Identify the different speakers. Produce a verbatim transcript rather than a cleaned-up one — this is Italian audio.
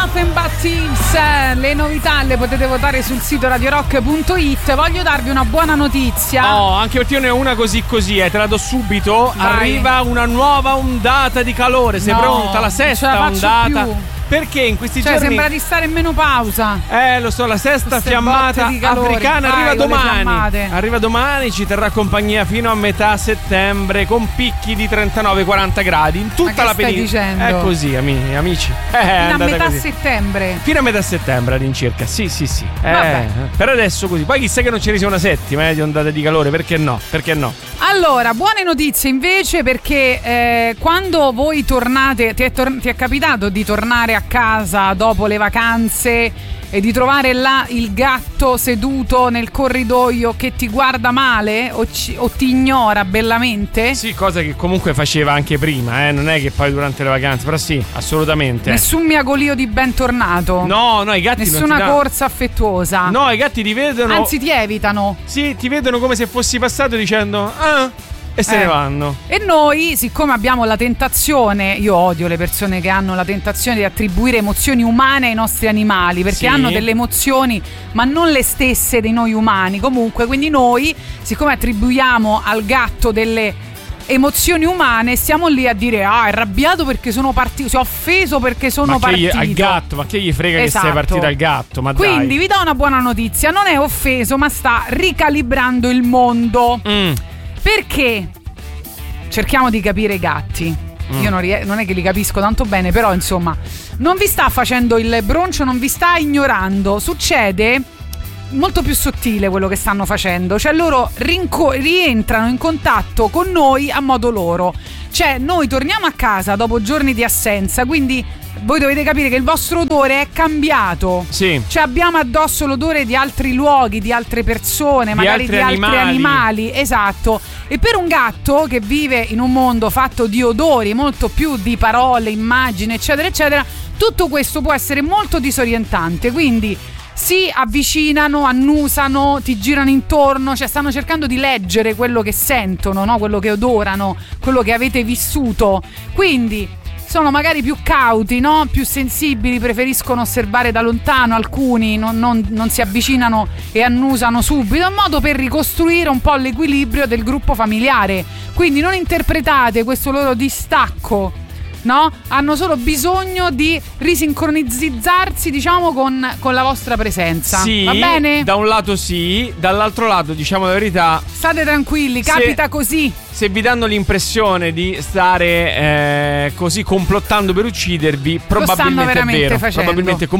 Speaker 1: Nothing But Thieves. Le novità le potete votare sul sito radio rock punto it. Voglio darvi una buona notizia.
Speaker 2: Oh, anche perché io ne ho una così così, eh, te la do subito.
Speaker 1: Vai.
Speaker 2: Arriva una nuova ondata di calore. Sei
Speaker 1: no,
Speaker 2: pronta? La sesta
Speaker 1: non ce la faccio
Speaker 2: ondata.
Speaker 1: più.
Speaker 2: Perché in questi
Speaker 1: cioè,
Speaker 2: giorni
Speaker 1: sembra di stare in menopausa.
Speaker 2: Eh, lo so, la sesta
Speaker 1: Queste
Speaker 2: fiammata
Speaker 1: botte di calore.
Speaker 2: africana
Speaker 1: Vai,
Speaker 2: arriva
Speaker 1: con le
Speaker 2: domani.
Speaker 1: fiammate.
Speaker 2: Arriva domani, ci terrà compagnia fino a metà settembre con picchi di trentanove quaranta gradi in tutta
Speaker 1: Ma che
Speaker 2: la
Speaker 1: stai
Speaker 2: penisola.
Speaker 1: dicendo?
Speaker 2: È così, ami- amici. Eh, è
Speaker 1: Fino a
Speaker 2: andata
Speaker 1: metà
Speaker 2: così.
Speaker 1: settembre.
Speaker 2: Fino a metà settembre all'incirca. Sì, sì, sì. Eh,
Speaker 1: Vabbè.
Speaker 2: per adesso così. Poi chissà che non ci sia una settima eh, di ondate di calore, perché no? Perché no?
Speaker 1: Allora, buone notizie invece, perché eh, quando voi tornate, ti è, tor- ti è capitato di tornare a casa dopo le vacanze e di trovare là il gatto seduto nel corridoio che ti guarda male o, ci- o ti ignora bellamente?
Speaker 2: Sì, cosa che comunque faceva anche prima, eh? Non è che poi durante le vacanze, però sì, assolutamente.
Speaker 1: Nessun miagolio di bentornato.
Speaker 2: No, no, i gatti non ti
Speaker 1: Nessuna
Speaker 2: danno-
Speaker 1: corsa affettuosa.
Speaker 2: No, i gatti ti vedono.
Speaker 1: Anzi, ti evitano.
Speaker 2: Sì, ti vedono come se fossi passato dicendo ah, e se
Speaker 1: Eh.
Speaker 2: ne vanno.
Speaker 1: E noi, siccome abbiamo la tentazione, io odio le persone che hanno la tentazione di attribuire emozioni umane ai nostri animali, perché
Speaker 2: Sì.
Speaker 1: hanno delle emozioni ma non le stesse dei noi umani. Comunque, quindi noi, siccome attribuiamo al gatto delle emozioni umane, stiamo lì a dire ah, è arrabbiato perché sono partito, si è offeso perché sono
Speaker 2: Ma che gli,
Speaker 1: partito.
Speaker 2: al gatto, ma che gli frega
Speaker 1: Esatto.
Speaker 2: che sei partito al gatto? Ma
Speaker 1: Quindi
Speaker 2: dai.
Speaker 1: vi do una buona notizia, non è offeso ma sta ricalibrando il mondo.
Speaker 2: Mm.
Speaker 1: Perché? Cerchiamo di capire i gatti.
Speaker 2: Mm.
Speaker 1: Io non, rie- non è che li capisco tanto bene, però insomma, non vi sta facendo il broncio, non vi sta ignorando. Succede molto più sottile quello che stanno facendo. Cioè loro rinco- rientrano in contatto con noi a modo loro. Cioè noi torniamo a casa dopo giorni di assenza, quindi voi dovete capire che il vostro odore è cambiato.
Speaker 2: Sì.
Speaker 1: Cioè abbiamo addosso l'odore di altri luoghi, di altre persone,
Speaker 2: Di
Speaker 1: magari
Speaker 2: altri
Speaker 1: di altri
Speaker 2: animali.
Speaker 1: animali. Esatto. E per un gatto che vive in un mondo fatto di odori, molto più di parole, immagini, eccetera, eccetera, tutto questo può essere molto disorientante. Quindi si avvicinano, annusano, ti girano intorno, cioè stanno cercando di leggere quello che sentono, no? Quello che odorano, quello che avete vissuto. Quindi sono magari più cauti, no? Più sensibili, preferiscono osservare da lontano, alcuni non, non, non si avvicinano e annusano subito, in modo per ricostruire un po' l'equilibrio del gruppo familiare. Quindi non interpretate questo loro distacco, no? Hanno solo bisogno di risincronizzarsi, diciamo, con, con la vostra presenza.
Speaker 2: Sì,
Speaker 1: Va bene?
Speaker 2: da un lato sì, dall'altro lato, diciamo la verità,
Speaker 1: State tranquilli,
Speaker 2: Se-
Speaker 1: capita così.
Speaker 2: se vi danno l'impressione di stare eh, così complottando per uccidervi, probabilmente è
Speaker 1: veramente
Speaker 2: vero.
Speaker 1: facendo.
Speaker 2: Probabilmente